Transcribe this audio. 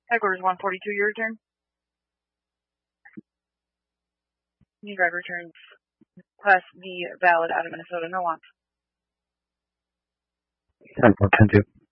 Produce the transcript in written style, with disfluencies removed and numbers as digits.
Headquarters 142, your return. New driver returns. Class B valid out of Minnesota, no wants. 10-4, 10-2.